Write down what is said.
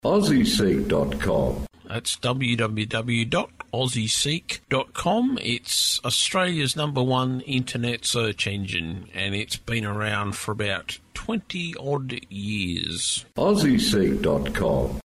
AussieSeek.com. That's www.aussieseek.com. It's Australia's #1 internet search engine, and it's been around for about 20-odd years. AussieSeek.com.